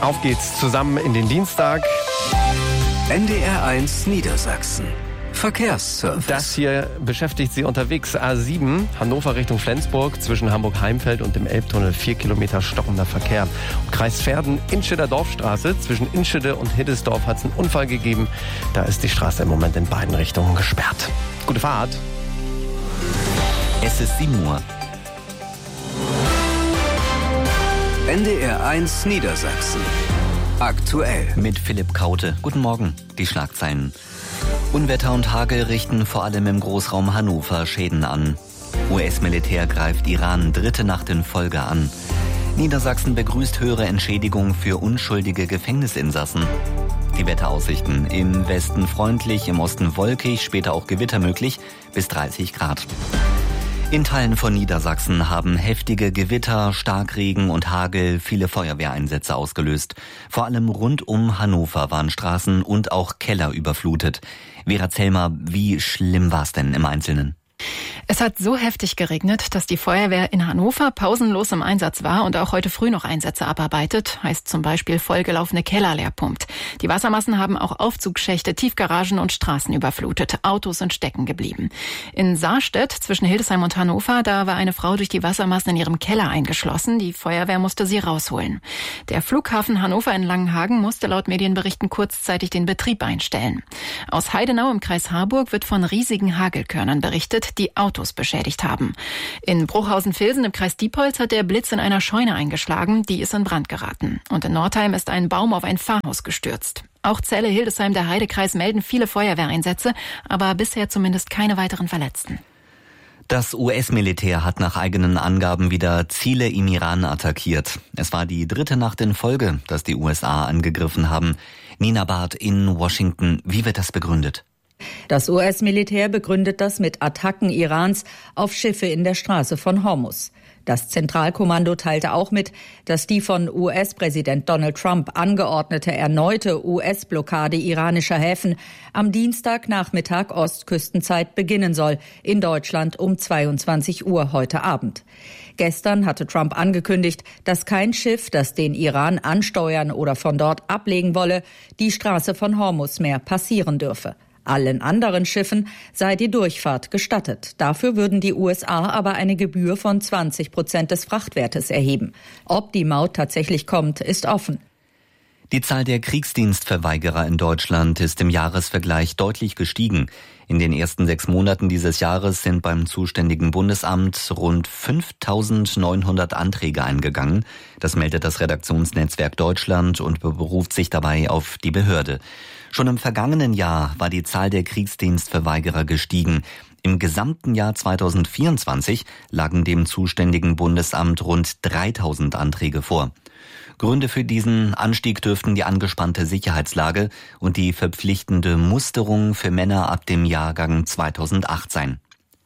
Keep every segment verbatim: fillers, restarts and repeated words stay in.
Auf geht's zusammen in den Dienstag. N D R eins Niedersachsen. Verkehrsservice. Das hier beschäftigt Sie unterwegs. A sieben, Hannover Richtung Flensburg, zwischen Hamburg-Heimfeld und dem Elbtunnel. Vier Kilometer stockender Verkehr. Und Kreis Verden, Inscheder Dorfstraße. Zwischen Inschede und Hiddesdorf hat es einen Unfall gegeben. Da ist die Straße im Moment in beiden Richtungen gesperrt. Gute Fahrt. Es ist sieben Uhr. N D R eins Niedersachsen. Aktuell. Mit Philipp Kaute. Guten Morgen. Die Schlagzeilen. Unwetter und Hagel richten vor allem im Großraum Hannover Schäden an. U S-Militär greift Iran dritte Nacht in Folge an. Niedersachsen begrüßt höhere Entschädigung für unschuldige Gefängnisinsassen. Die Wetteraussichten: im Westen freundlich, im Osten wolkig, später auch Gewitter möglich, bis dreißig Grad. In Teilen von Niedersachsen haben heftige Gewitter, Starkregen und Hagel viele Feuerwehreinsätze ausgelöst. Vor allem rund um Hannover waren Straßen und auch Keller überflutet. Vera Zellmer, wie schlimm war es denn im Einzelnen? Es hat so heftig geregnet, dass die Feuerwehr in Hannover pausenlos im Einsatz war und auch heute früh noch Einsätze abarbeitet. Heißt zum Beispiel vollgelaufene Keller leer pumpt. Die Wassermassen haben auch Aufzugschächte, Tiefgaragen und Straßen überflutet. Autos sind stecken geblieben. In Saarstedt zwischen Hildesheim und Hannover, da war eine Frau durch die Wassermassen in ihrem Keller eingeschlossen. Die Feuerwehr musste sie rausholen. Der Flughafen Hannover in Langenhagen musste laut Medienberichten kurzzeitig den Betrieb einstellen. Aus Heidenau im Kreis Harburg wird von riesigen Hagelkörnern berichtet, die Autos beschädigt haben. In Bruchhausen-Vilsen im Kreis Diepholz hat der Blitz in einer Scheune eingeschlagen, die ist in Brand geraten. Und in Nordheim ist ein Baum auf ein Pfarrhaus gestürzt. Auch Celle, Hildesheim, der Heidekreis melden viele Feuerwehreinsätze, aber bisher zumindest keine weiteren Verletzten. Das U S-Militär hat nach eigenen Angaben wieder Ziele im Iran attackiert. Es war die dritte Nacht in Folge, dass die U S A angegriffen haben. Nina Barth in Washington, wie wird das begründet? Das U S-Militär begründet das mit Attacken Irans auf Schiffe in der Straße von Hormuz. Das Zentralkommando teilte auch mit, dass die von U S-Präsident Donald Trump angeordnete erneute U S-Blockade iranischer Häfen am Dienstagnachmittag Ostküstenzeit beginnen soll, in Deutschland um zweiundzwanzig Uhr heute Abend. Gestern hatte Trump angekündigt, dass kein Schiff, das den Iran ansteuern oder von dort ablegen wolle, die Straße von Hormuz mehr passieren dürfe. Allen anderen Schiffen sei die Durchfahrt gestattet. Dafür würden die U S A aber eine Gebühr von zwanzig Prozent des Frachtwertes erheben. Ob die Maut tatsächlich kommt, ist offen. Die Zahl der Kriegsdienstverweigerer in Deutschland ist im Jahresvergleich deutlich gestiegen. In den ersten sechs Monaten dieses Jahres sind beim zuständigen Bundesamt rund fünftausendneunhundert Anträge eingegangen. Das meldet das Redaktionsnetzwerk Deutschland und beruft sich dabei auf die Behörde. Schon im vergangenen Jahr war die Zahl der Kriegsdienstverweigerer gestiegen. Im gesamten Jahr zweitausendvierundzwanzig lagen dem zuständigen Bundesamt rund dreitausend Anträge vor. Gründe für diesen Anstieg dürften die angespannte Sicherheitslage und die verpflichtende Musterung für Männer ab dem Jahrgang zweitausendacht sein.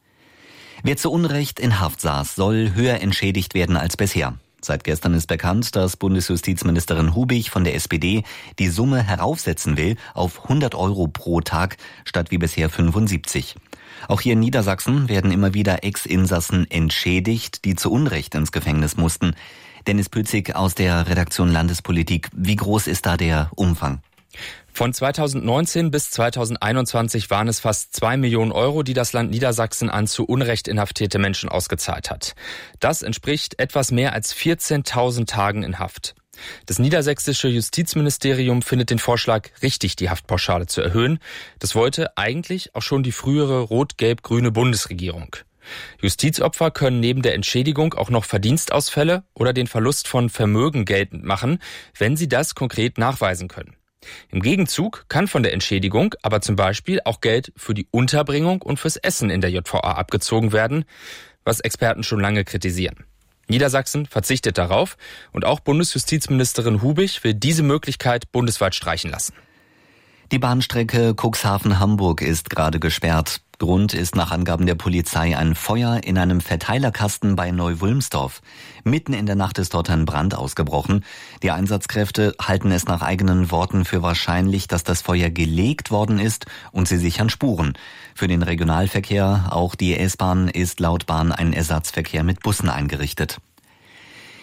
Wer zu Unrecht in Haft saß, soll höher entschädigt werden als bisher. Seit gestern ist bekannt, dass Bundesjustizministerin Hubig von der S P D die Summe heraufsetzen will auf hundert Euro pro Tag statt wie bisher fünfundsiebzig. Auch hier in Niedersachsen werden immer wieder Ex-Insassen entschädigt, die zu Unrecht ins Gefängnis mussten. Dennis Pützig aus der Redaktion Landespolitik. Wie groß ist da der Umfang? Von zweitausendneunzehn bis zweitausendeinundzwanzig waren es fast zwei Millionen Euro, die das Land Niedersachsen an zu Unrecht inhaftierte Menschen ausgezahlt hat. Das entspricht etwas mehr als vierzehntausend Tagen in Haft. Das niedersächsische Justizministerium findet den Vorschlag richtig, die Haftpauschale zu erhöhen. Das wollte eigentlich auch schon die frühere rot-gelb-grüne Bundesregierung. Justizopfer können neben der Entschädigung auch noch Verdienstausfälle oder den Verlust von Vermögen geltend machen, wenn sie das konkret nachweisen können. Im Gegenzug kann von der Entschädigung aber zum Beispiel auch Geld für die Unterbringung und fürs Essen in der J V A abgezogen werden, was Experten schon lange kritisieren. Niedersachsen verzichtet darauf und auch Bundesjustizministerin Hubig will diese Möglichkeit bundesweit streichen lassen. Die Bahnstrecke Cuxhaven-Hamburg ist gerade gesperrt. Grund ist nach Angaben der Polizei ein Feuer in einem Verteilerkasten bei Neu-Wulmstorf. Mitten in der Nacht ist dort ein Brand ausgebrochen. Die Einsatzkräfte halten es nach eigenen Worten für wahrscheinlich, dass das Feuer gelegt worden ist und sie sichern Spuren. Für den Regionalverkehr, auch die S-Bahn, ist laut Bahn ein Ersatzverkehr mit Bussen eingerichtet.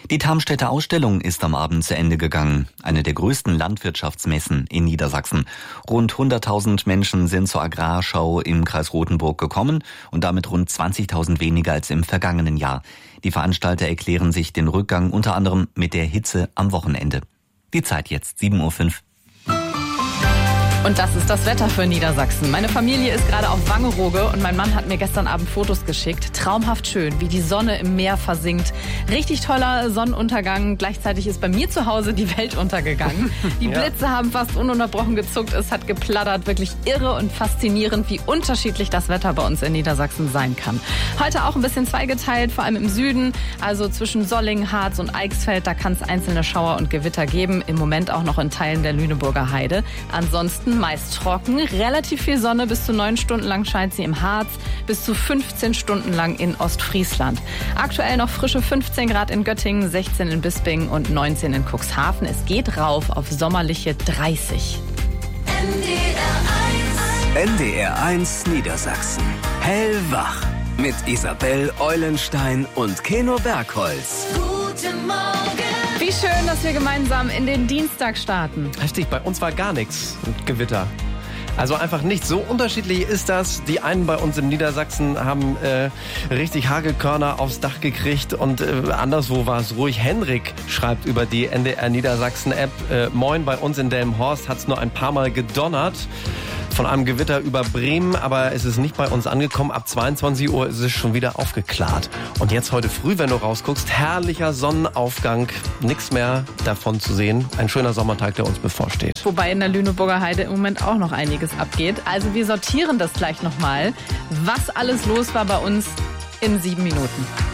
Die Tarmstädter Ausstellung ist am Abend zu Ende gegangen. Eine der größten Landwirtschaftsmessen in Niedersachsen. Rund hunderttausend Menschen sind zur Agrarschau im Kreis Rothenburg gekommen und damit rund zwanzigtausend weniger als im vergangenen Jahr. Die Veranstalter erklären sich den Rückgang unter anderem mit der Hitze am Wochenende. Die Zeit jetzt, sieben Uhr fünf. Und das ist das Wetter für Niedersachsen. Meine Familie ist gerade auf Wangerooge und mein Mann hat mir gestern Abend Fotos geschickt. Traumhaft schön, wie die Sonne im Meer versinkt. Richtig toller Sonnenuntergang. Gleichzeitig ist bei mir zu Hause die Welt untergegangen. Die Blitze ja. haben fast ununterbrochen gezuckt. Es hat geplattert. Wirklich irre und faszinierend, wie unterschiedlich das Wetter bei uns in Niedersachsen sein kann. Heute auch ein bisschen zweigeteilt, vor allem im Süden. Also zwischen Solling, Harz und Eichsfeld. Da kann es einzelne Schauer und Gewitter geben. Im Moment auch noch in Teilen der Lüneburger Heide. Ansonsten meist trocken, relativ viel Sonne, bis zu neun Stunden lang scheint sie im Harz, bis zu fünfzehn Stunden lang in Ostfriesland. Aktuell noch frische fünfzehn Grad in Göttingen, sechzehn in Bisping und neunzehn in Cuxhaven. Es geht rauf auf sommerliche dreißig. N D R eins Niedersachsen. Hellwach mit Isabel Eulenstein und Keno Bergholz. Guten Morgen. Wie schön, dass wir gemeinsam in den Dienstag starten. Heftig, bei uns war gar nichts mit Gewitter. Also einfach nicht. So unterschiedlich ist das. Die einen bei uns in Niedersachsen haben äh, richtig Hagelkörner aufs Dach gekriegt und äh, anderswo war es ruhig. Henrik schreibt über die N D R Niedersachsen App, äh, moin, bei uns in Delmenhorst hat es nur ein paar Mal gedonnert. Von einem Gewitter über Bremen, aber es ist nicht bei uns angekommen. Ab zweiundzwanzig Uhr ist es schon wieder aufgeklärt. Und jetzt heute früh, wenn du rausguckst, herrlicher Sonnenaufgang. Nichts mehr davon zu sehen. Ein schöner Sommertag, der uns bevorsteht. Wobei in der Lüneburger Heide im Moment auch noch einiges abgeht. Also wir sortieren das gleich nochmal, was alles los war bei uns in sieben Minuten.